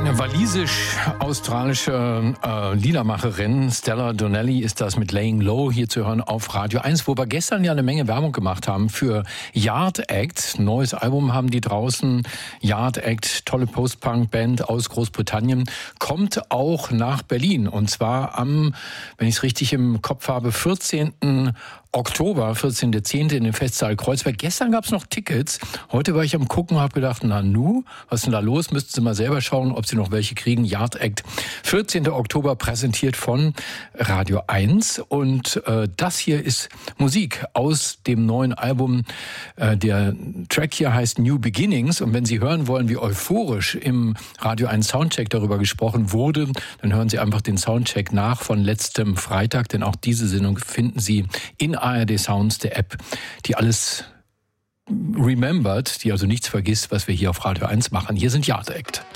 Eine walisisch-australische Liedermacherin, Stella Donnelly, ist das mit Laying Low hier zu hören auf Radio 1, wo wir gestern ja eine Menge Werbung gemacht haben für Yard Act. Neues Album haben die draußen. Yard Act, tolle Post-Punk-Band aus Großbritannien, kommt auch nach Berlin. Und zwar am, wenn ich es richtig im Kopf habe, 14. Oktober, 14.10. in dem Festsaal Kreuzberg. Gestern gab es noch Tickets. Heute war ich am Gucken und habe gedacht, was ist denn da los? Müssten Sie mal selber schauen, ob Sie noch welche kriegen. Yard Act, 14. Oktober, präsentiert von Radio 1. Und das hier ist Musik aus dem neuen Album. Der Track hier heißt New Beginnings. Und wenn Sie hören wollen, wie euphorisch im Radio 1 Soundcheck darüber gesprochen wurde, dann hören Sie einfach den Soundcheck nach von letztem Freitag. Denn auch diese Sendung finden Sie in ARD Sounds, der App, die alles remembert, die also nichts vergisst, was wir hier auf Radio 1 machen. Hier sind Yard Act.